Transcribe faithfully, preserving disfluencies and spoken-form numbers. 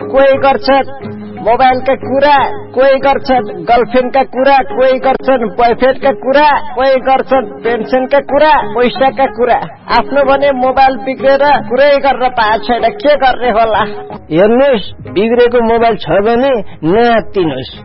कोही गर्छन् मोबाइलका कुरा, कोही गर्छन् गर्लफ्रेन्डका कुरा, कोही गर्छन् बोयफ्रेन्डका कुरा, कोही गर्छन् पेन्सनका कुरा, पैसाका कुरा। आफ्नो भने मोबाइल बिग्रेर कुरै गर्न पाएको छैन, के गर्ने होला? हेर्नुहोस्, बिग्रेको मोबाइल छ भने नआत्तिनुहोस्।